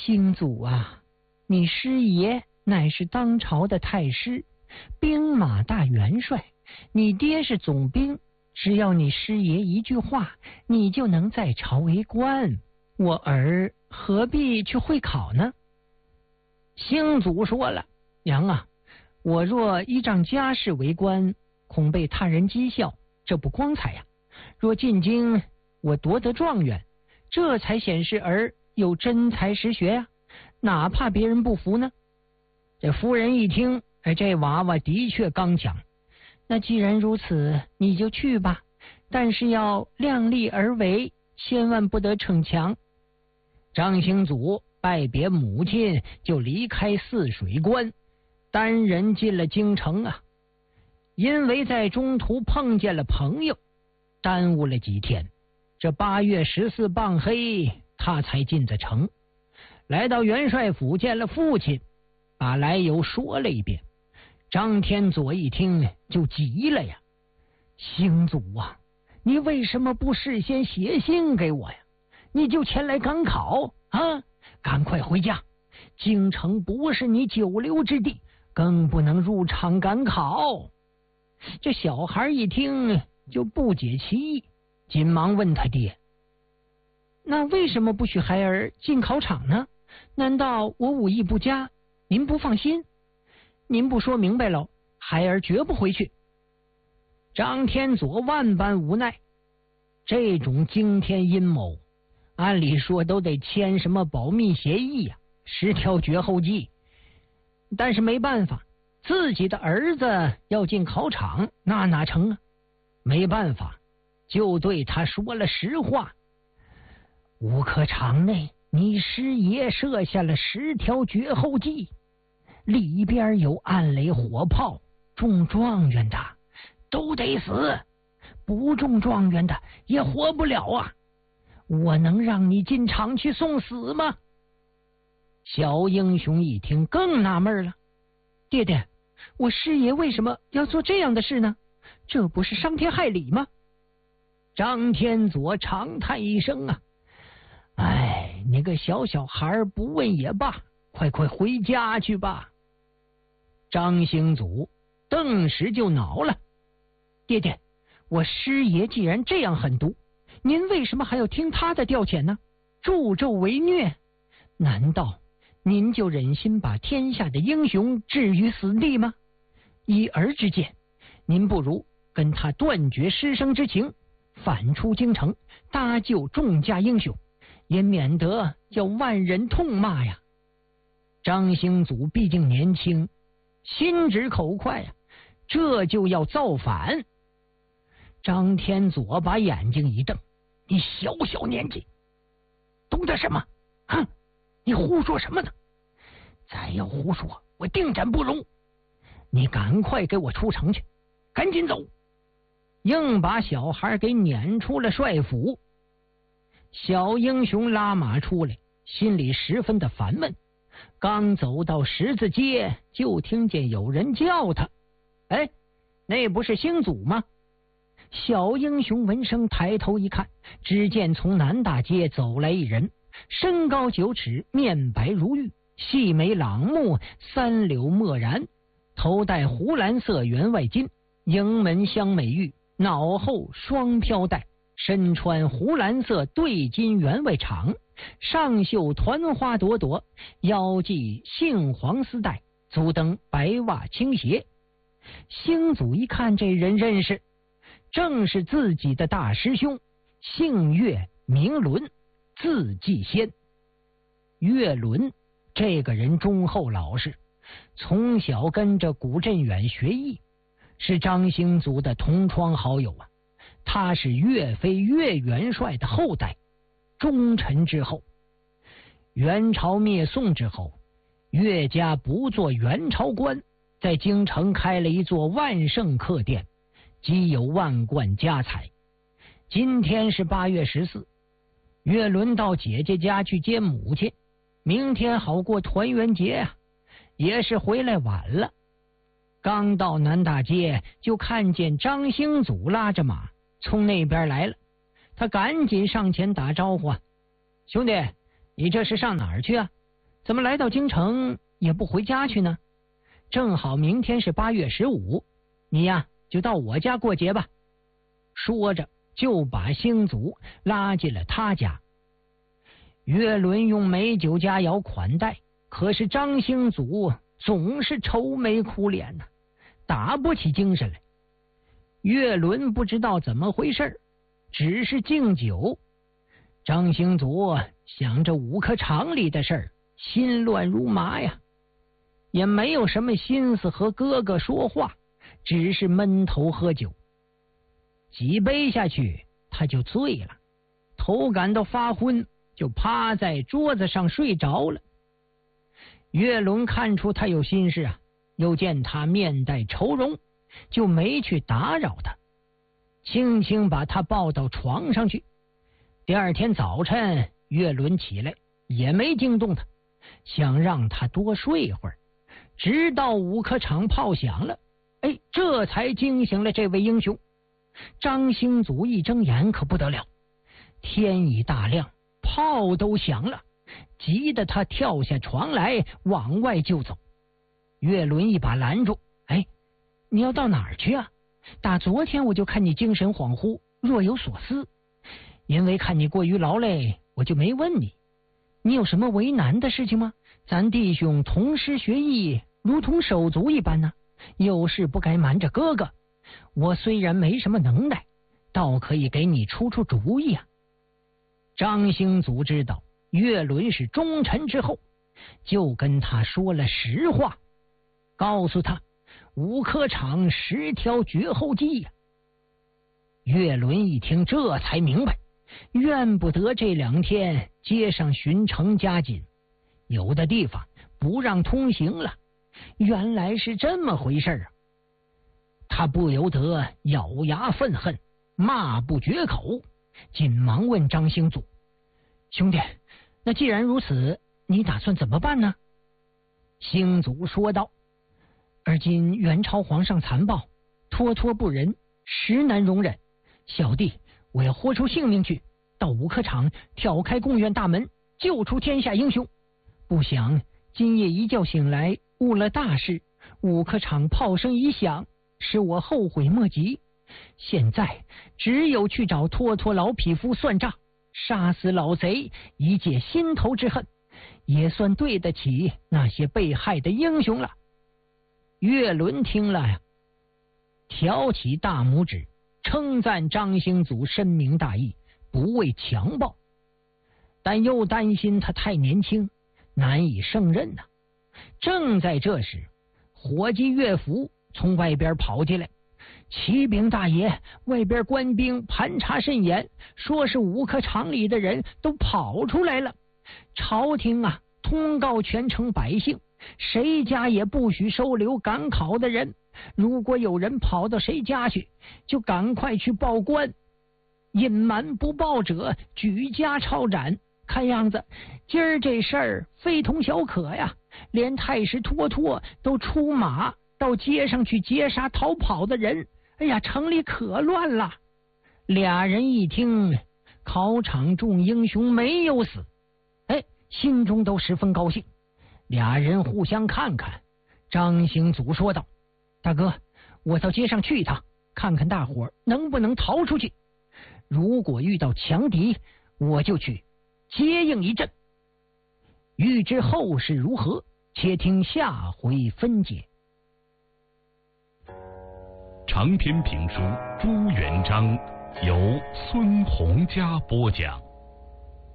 星祖啊，你师爷乃是当朝的太师，兵马大元帅，你爹是总兵，只要你师爷一句话，你就能在朝为官。我儿何必去会考呢？星祖说了，娘啊，我若依仗家世为官，恐被他人讥笑，这不光彩呀。若进京，我夺得状元，这才显示儿有真才实学呀，哪怕别人不服呢？这夫人一听，这娃娃的确刚强。那既然如此，你就去吧，但是要量力而为，千万不得逞强。张兴祖拜别母亲，就离开泗水关，单人进了京城啊。因为在中途碰见了朋友，耽误了几天。这8月14傍黑，他才进的城，来到元帅府见了父亲，把来由说了一遍。张天佐一听就急了呀，星祖啊，你为什么不事先写信给我呀？你就前来赶考啊？赶快回家，京城不是你久留之地，更不能入场赶考。这小孩一听就不解其意，紧忙问他爹，那为什么不许孩儿进考场呢？难道我武艺不佳，您不放心？您不说明白了，孩儿绝不回去。张天佐万般无奈，这种惊天阴谋，按理说都得签什么保密协议呀，10条绝后记。但是没办法，自己的儿子要进考场，那哪成啊？没办法，就对他说了实话。武科场内，你师爷设下了10条绝后计，里边有暗雷火炮，中状元的都得死，不中状元的也活不了啊！我能让你进场去送死吗？小英雄一听更纳闷了，爹爹，我师爷为什么要做这样的事呢？这不是伤天害理吗？张天佐长叹一声啊，哎，你个小孩不问也罢，快回家去吧。张兴祖顿时就恼了，爹爹，我师爷既然这样狠毒，您为什么还要听他的调遣呢？助纣为虐，难道您就忍心把天下的英雄置于死地吗？依儿之见，您不如跟他断绝师生之情，反出京城，搭救众家英雄，也免得叫万人痛骂呀。张兴祖毕竟年轻，心直口快呀，这就要造反。张天佐把眼睛一瞪，你小年纪懂得什么？哼，你胡说什么呢？再要胡说，我定斩不容。你赶快给我出城去，赶紧走！硬把小孩给撵出了帅府。小英雄拉马出来，心里十分的烦闷。刚走到十字街，就听见有人叫他，哎，那不是星祖吗？小英雄闻声抬头一看，只见从南大街走来一人，身高9尺，面白如玉，细眉朗目，三绺墨髯，头戴湖蓝色员外巾，迎门镶美玉，脑后双飘带，身穿湖蓝色对襟员外氅，上绣团花朵朵，腰系杏黄丝带，足蹬白袜青鞋。星祖一看这人认识，正是自己的大师兄，姓岳名伦，字继先。岳伦这个人忠厚老实，从小跟着古镇远学艺，是张兴祖的同窗好友啊。他是岳飞岳元帅的后代，忠臣之后。元朝灭宋之后，岳家不做元朝官，在京城开了一座万盛客店，积有万贯家财。今天是8月14，岳伦到姐姐家去接母亲，明天好过团圆节啊，也是回来晚了。刚到南大街，就看见张兴祖拉着马从那边来了，他赶紧上前打招呼啊，兄弟，你这是上哪儿去啊？ 怎么来到京城也不回家去呢？正好明天是8月15，你呀就到我家过节吧。说着就把星祖拉进了他家。岳伦用美酒佳肴款待，可是张星祖总是愁眉苦脸呢，打不起精神来。岳伦不知道怎么回事，只是敬酒。张星祖想着五科场里的事儿，心乱如麻呀，也没有什么心思和哥哥说话，只是闷头喝酒。几杯下去他就醉了，头感到发昏，就趴在桌子上睡着了。岳伦看出他有心事啊，又见他面带愁容，就没去打扰他，轻轻把他抱到床上去。第二天早晨，岳伦起来也没惊动他，想让他多睡一会儿，直到五科场炮响了，这才惊醒了这位英雄。张星祖一睁眼可不得了，天已大亮，炮都响了，急得他跳下床来往外就走。岳伦一把拦住，你要到哪儿去啊？打昨天我就看你精神恍惚，若有所思，因为看你过于劳累，我就没问你。你有什么为难的事情吗？咱弟兄同师学艺，如同手足一般呢，有事不该瞒着哥哥。我虽然没什么能耐，倒可以给你出出主意啊。张星祖知道岳伦是忠臣之后，就跟他说了实话，告诉他五科场10条绝后计呀。岳伦一听这才明白，怨不得这2天街上巡城加紧，有的地方不让通行了，原来是这么回事啊。他不由得咬牙愤恨，骂不绝口，紧忙问张星祖：兄弟，那既然如此，你打算怎么办呢？星祖说道：而今元朝皇上残暴，咄咄不仁，实难容忍。小弟我要豁出性命去，到五科场挑开贡院大门，救出天下英雄。不想今夜一觉醒来，误了大事，五科场炮声一响，使我后悔莫及。现在只有去找托托老匹夫算账，杀死老贼，以解心头之恨，也算对得起那些被害的英雄了。岳伦听了呀，挑起大拇指，称赞张星祖深明大义，不畏强暴，但又担心他太年轻，难以胜任呐。正在这时，伙计岳福从外边跑进来：启禀大爷，外边官兵盘查甚严，说是五科场里的人都跑出来了。朝廷啊，通告全城百姓，谁家也不许收留赶考的人，如果有人跑到谁家去，就赶快去报官，隐瞒不报者举家抄斩。看样子今儿这事儿非同小可呀，连太师托托都出马到街上去截杀逃跑的人。哎呀，城里可乱了。俩人一听考场众英雄没有死，心中都十分高兴。俩人互相看看，张星祖说道：大哥，我到街上去一趟，看看大伙能不能逃出去，如果遇到强敌，我就去接应一阵。欲知后事如何，且听下回分解。 长篇评书《朱元璋》由孙洪嘉播讲。